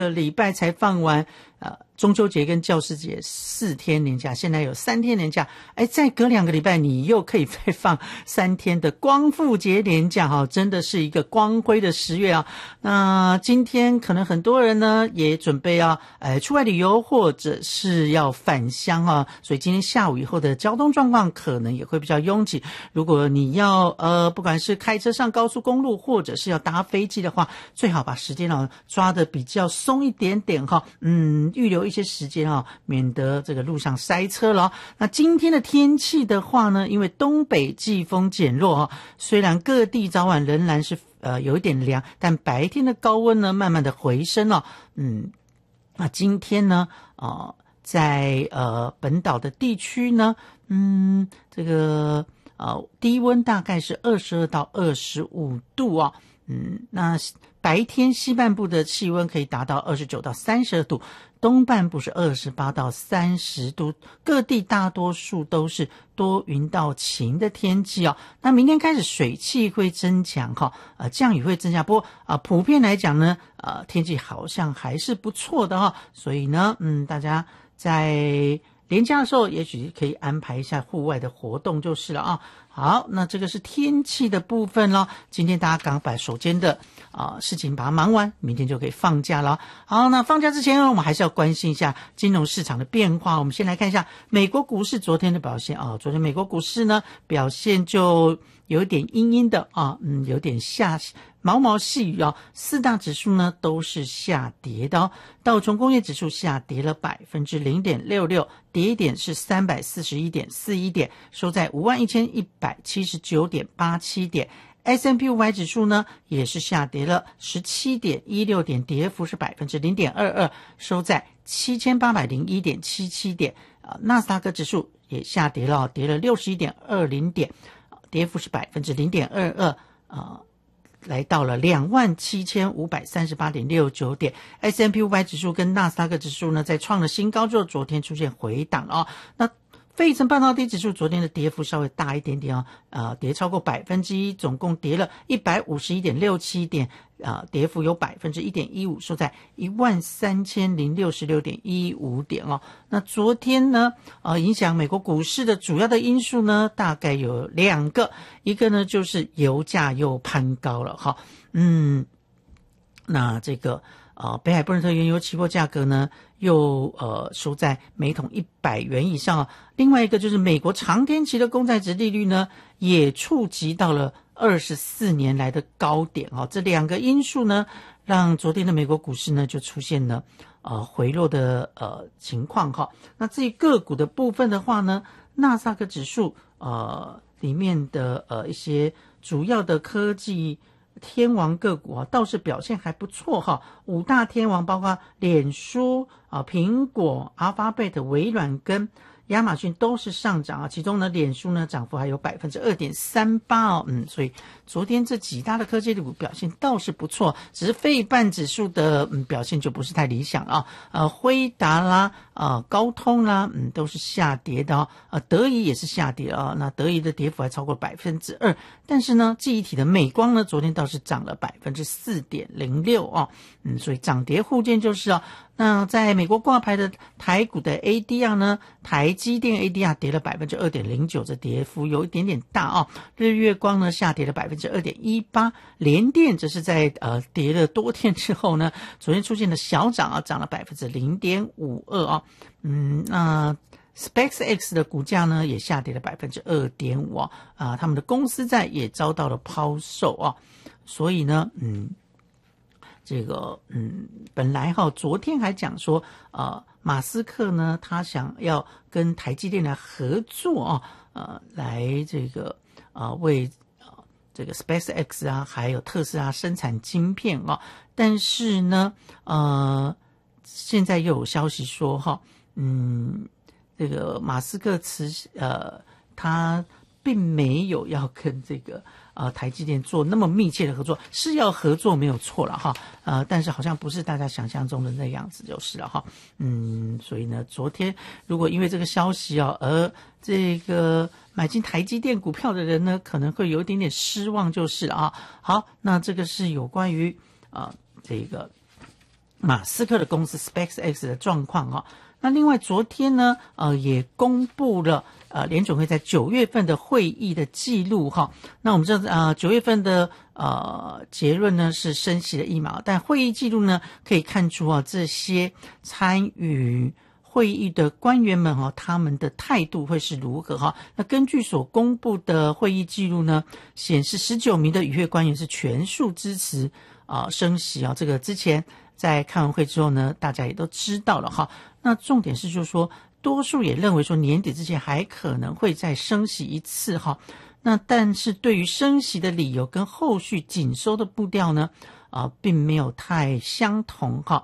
礼拜才放完中秋节跟教师节4天连假，现在有3天连假，再隔2个礼拜你又可以再放3天的光复节连假真的是一个光辉的10月啊。那今天可能很多人呢也准备要出外旅游或者是要返乡所以今天下午以后的交通状况可能也会比较拥挤。如果你要不管是开车上高速公路或者是要搭飞机的话，最好把时间抓得比较松一点点预留一些时间免得这个路上塞车了。那今天的天气的话呢，因为东北季风减弱虽然各地早晚仍然是有一点凉，但白天的高温呢慢慢的回升那今天呢在本岛的地区呢这个低温大概是22到25度那白天西半部的气温可以达到29到32度，东半部是28到30度，各地大多数都是多云到晴的天气那明天开始水汽会增强降雨会增加，不过普遍来讲呢天气好像还是不错的所以呢大家在连假的时候也许可以安排一下户外的活动就是了好，那这个是天气的部分咯。今天大家赶快把手间的事情把它忙完，明天就可以放假了。好，那放假之前我们还是要关心一下金融市场的变化。我们先来看一下美国股市昨天的表现昨天美国股市呢表现就有点阴阴的有点毛毛细雨4大指数呢都是下跌的道琼工业指数下跌了 0.66%， 跌一点是 341.41 点，收在 51,179.87 点。S&P 500指数呢也是下跌了 17.16 点，跌幅是 0.22%， 收在 7,801.77 点。纳斯达克指数也下跌了，跌了 61.20 点，跌幅是 0.22%，来到了 27,538.69 点。 S&P 500指数跟纳斯达克指数呢在创了新高之后，昨天出现回档那费城半导体指数昨天的跌幅稍微大一点点跌超过 1%， 总共跌了 151.67 点跌幅有 1.15%， 收在 13,066.15 点那昨天呢影响美国股市的主要的因素呢大概有2个，一个呢就是油价又攀高了那这个北海布伦特原油期货价格呢又收在每桶100元以上另外一个就是美国长天期的公债殖利率呢也触及到了24年来的高点这2个因素呢让昨天的美国股市呢就出现了回落的情况那至于个股的部分的话呢，纳斯达克指数里面的一些主要的科技天王个股倒是表现还不错5大天王包括脸书苹果、Alphabet、微软跟亚马逊都是上涨其中呢脸书呢涨幅还有 2.38% 所以昨天这几大的科技股表现倒是不错，只是费半指数的表现就不是太理想辉达啦高通啦都是下跌的德仪也是下跌那德仪的跌幅还超过 2%， 但是呢记忆体的美光呢昨天倒是涨了 4.06% 所以涨跌互见就是那在美国挂牌的台股的 ADR 呢，台积电 ADR 跌了 2.09%， 这跌幅有一点点大日月光呢下跌了 2.18%， 联电则是在跌了多天之后呢昨天出现了小涨涨了 0.52%那 SpaceX 的股价呢也下跌了 2.5% 他们的公司债也遭到了抛售所以呢这个本来昨天还讲说马斯克呢他想要跟台积电来合作来这个为这个 SpaceX 还有特斯拉生产晶片但是呢现在又有消息说这个马斯克他并没有要跟这个台积电做那么密切的合作，是要合作没有错了但是好像不是大家想象中的那样子就是了所以呢昨天如果因为这个消息而这个买进台积电股票的人呢可能会有一点点失望就是好，那这个是有关于这个马斯克的公司 SpaceX 的状况哈。那另外昨天呢，也公布了联准会在9月份的会议的记录哈。那我们知道9月份的结论呢是升息了1码，但会议记录呢可以看出这些参与会议的官员们他们的态度会是如何哈。那根据所公布的会议记录呢，显示19名的与会官员是全数支持升息这个之前在开完会之后呢，大家也都知道了哈。那重点是就是说，多数也认为说年底之前还可能会再升息一次哈。那但是对于升息的理由跟后续紧收的步调呢，并没有太相同哈。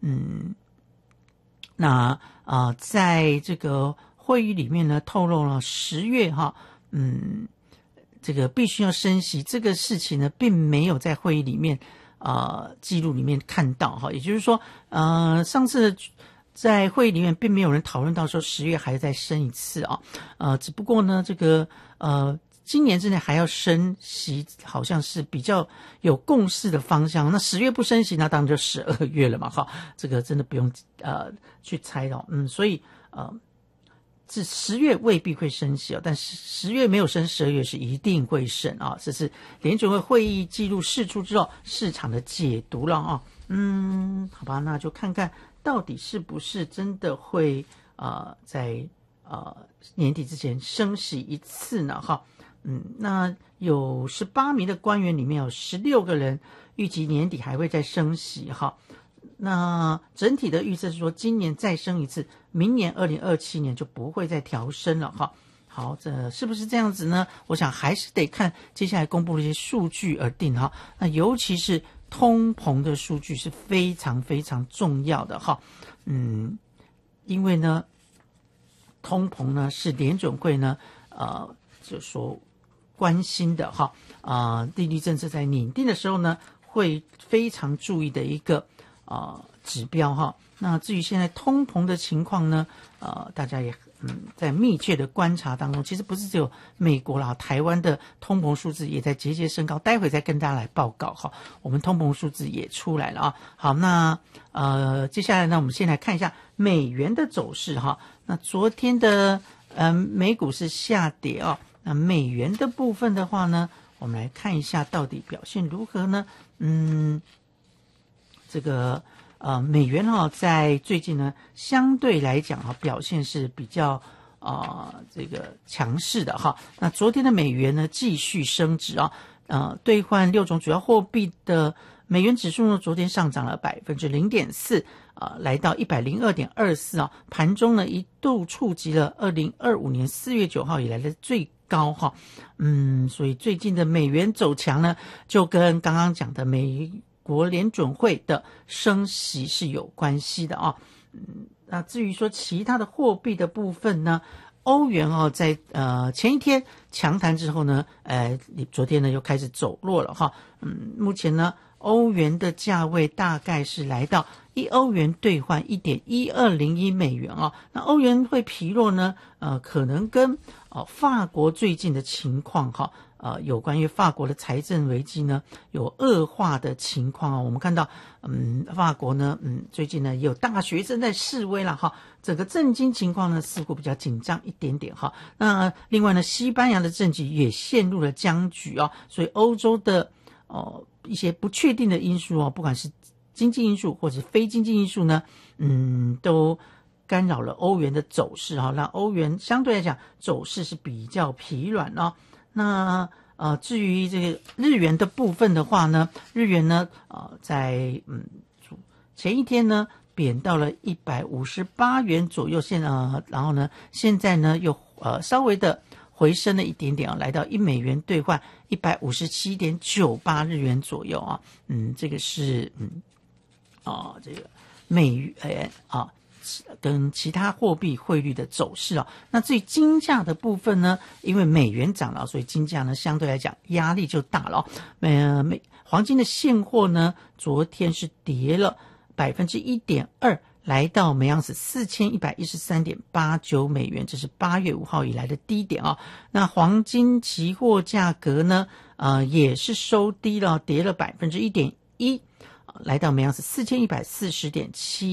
那在这个会议里面呢，透露了10月哈，这个必须要升息这个事情呢，并没有在会议里面记录里面看到哈。也就是说，上次在会议里面并没有人讨论到说10月还再升一次只不过呢，这个今年之内还要升息，好像是比较有共识的方向。那10月不升息，那当然就12月了嘛哈。这个真的不用去猜了。所以这10月未必会升息但10月没有升，12月是一定会升这是联准会会议记录释出之后市场的解读了好吧，那就看看到底是不是真的会在年底之前升息一次呢哈。那有18名的官员里面有16个人预计年底还会再升息哈。那整体的预测是说今年再升一次，明年2027年就不会再调升了哈。好，这是不是这样子呢？我想还是得看接下来公布的一些数据而定哈。那尤其是通膨的数据是非常非常重要的哈。因为呢，通膨呢是联准会呢就说关心的哈。利率政策在拟定的时候呢，会非常注意的一个指标哈。那至于现在通膨的情况呢，大家也在密切的观察当中。其实不是只有美国啦，台湾的通膨数字也在节节升高，待会再跟大家来报告哈。我们通膨数字也出来了好，那接下来呢，我们先来看一下美元的走势哈。那昨天的美股是下跌那美元的部分的话呢，我们来看一下到底表现如何呢？这个美元在最近呢，相对来讲表现是比较这个强势的哈。那昨天的美元呢继续升值兑换6种主要货币的美元指数呢，昨天上涨了 0.4%，来到 102.24 盘中呢一度触及了2025年4月9号以来的最高哈。所以最近的美元走强呢，就跟刚刚讲的美国联准会的升息是有关系的那至于说其他的货币的部分呢，欧元在前一天强弹之后呢，昨天呢又开始走弱了哈。目前呢，欧元的价位大概是来到1欧元兑换 1.1201 美元那欧元会疲弱呢，可能跟法国最近的情况有关于法国的财政危机呢有恶化的情况我们看到法国呢最近呢也有大学生在示威了整个政经情况呢似乎比较紧张一点点那另外呢，西班牙的政局也陷入了僵局所以欧洲的一些不确定的因素不管是经济因素或者非经济因素呢都干扰了欧元的走势那欧元相对来讲走势是比较疲软那至于这个日元的部分的话呢，日元呢在前一天呢贬到了158元左右然后呢现在呢又稍微的回升了一点点来到1美元兑换 157.98 日元左右这个是这个美元跟其他货币汇率的走势那至于金价的部分呢，因为美元涨了，所以金价呢相对来讲压力就大了黄金的现货呢昨天是跌了 1.2%， 来到每盎司 4113.89 美元，这是8月5号以来的低点那黄金期货价格呢也是收低了，跌了 1.1%， 来到每盎司4140.7